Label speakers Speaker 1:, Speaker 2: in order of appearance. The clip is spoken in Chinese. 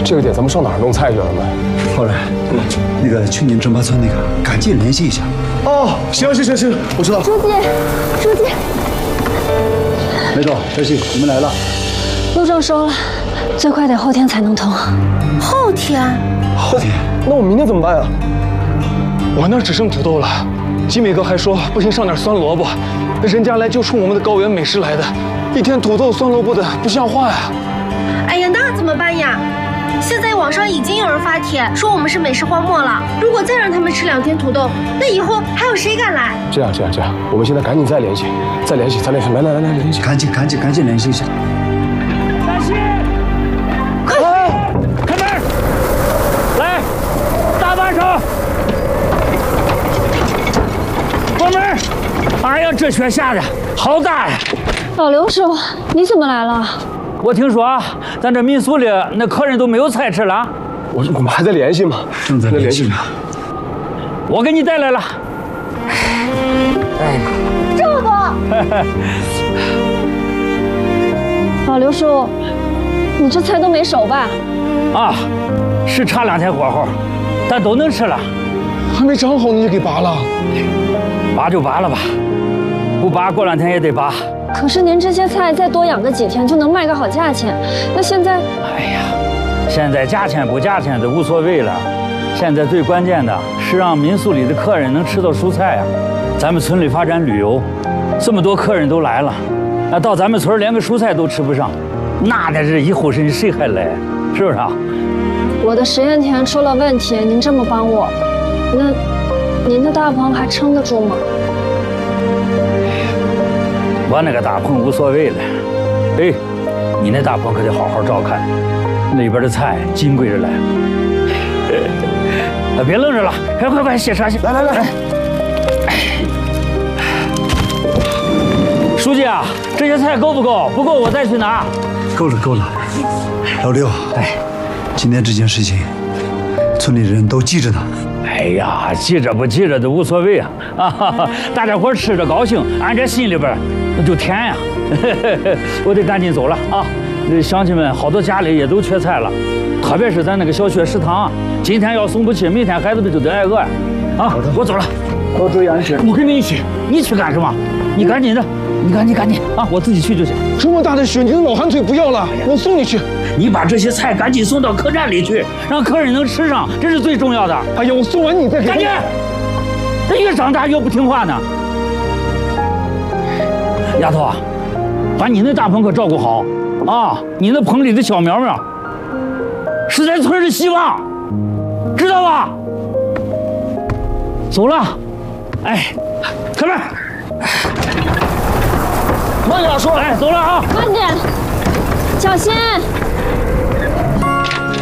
Speaker 1: 这个点咱们上哪儿弄菜去了呢？
Speaker 2: 后来，那个去年郑八村那个，赶紧联系一下。
Speaker 1: 哦，行，我知道。
Speaker 3: 书记，
Speaker 2: 梅总、小西，你们来了。
Speaker 3: 路政说了，最快得后天才能通。
Speaker 4: 后天？
Speaker 1: 那我明天怎么办啊？我那儿只剩土豆了。金美哥还说不行上点酸萝卜，人家来就冲我们的高原美食来的，一天土豆酸萝卜的不像话呀。
Speaker 4: 哎呀，那怎么办呀？现在网上已经有人发帖说我们是美食荒漠了，如果再让他们吃2天土豆，那以后还有谁敢来？
Speaker 1: 这样，我们现在赶紧再联系，来，联系，
Speaker 2: 赶紧联系一下。
Speaker 5: 小西，快开门！来，大把手，关门！哎呀，这雪下的好大呀！
Speaker 3: 老刘师傅，你怎么来了？
Speaker 5: 我听说咱这民宿里那客人都没有菜吃了。
Speaker 1: 我们还在联系吗？
Speaker 2: 正在联系呢。
Speaker 5: 我给你带来了。
Speaker 3: 这么多！老刘师傅，你这菜都没熟吧？
Speaker 5: 啊，是差2天火候，但都能吃了。
Speaker 1: 还没长好你就给拔了？
Speaker 5: 拔就拔了吧，不拔过2天也得拔。
Speaker 3: 可是您这些菜再多养个几天就能卖个好价钱，那现在……
Speaker 5: 哎呀，现在价钱不价钱都无所谓了，现在最关键的是让民宿里的客人能吃到蔬菜啊。咱们村里发展旅游，这么多客人都来了，那到咱们村连个蔬菜都吃不上，那这以后是谁还来？是不是啊？
Speaker 3: 我的实验田出了问题，您这么帮我，那您的大棚还撑得住吗？
Speaker 5: 我那个大棚无所谓了，哎，你那大棚可得好好照看，那边的菜金贵着来。别愣着了，快卸车去！来。书记啊，这些菜够不够？不够我再去拿。
Speaker 2: 够了。老刘，今天这件事情，村里人都记着呢。
Speaker 5: 哎呀，记着不记着都无所谓啊！大家伙吃着高兴，俺这心里边那就甜呀。我得赶紧走了啊！乡亲们好多家里也都缺菜了，特别是咱那个小学食堂，今天要送不去，明天孩子们就得挨饿呀！啊，我走了，
Speaker 2: 多注意安全。
Speaker 5: 我跟你一起。你去干什么？你赶紧的，你赶紧啊！我自己去就行。
Speaker 1: 这么大的雪，你的老寒腿不要了，我送你去。
Speaker 5: 你把这些菜赶紧送到客栈里去，让客人能吃上，这是最重要的。
Speaker 1: 哎呀，我送完你再给。
Speaker 5: 赶紧！他越长大越不听话呢。丫头啊，把你那大棚可照顾好啊！你那棚里的小苗苗是咱村的希望，知道吧？走了，哎，开门。
Speaker 1: 慢点说。
Speaker 5: 哎，走了啊！
Speaker 3: 慢点，小心。